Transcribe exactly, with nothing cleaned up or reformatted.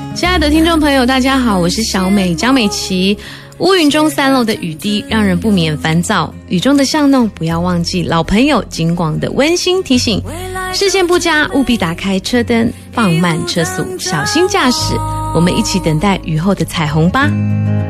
亲爱的听众朋友大家好，我是小美江美琪。乌云中散落的雨滴让人不免烦躁，雨中的巷弄不要忘记老朋友警广的温馨提醒，视线不佳务必打开车灯，放慢车速，小心驾驶，我们一起等待雨后的彩虹吧。